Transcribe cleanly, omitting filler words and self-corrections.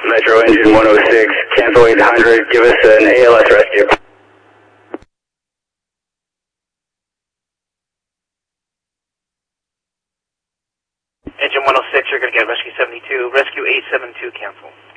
Metro engine 106, cancel 800, give us an ALS rescue. Engine 106, you're going to get rescue 72, rescue 872, cancel.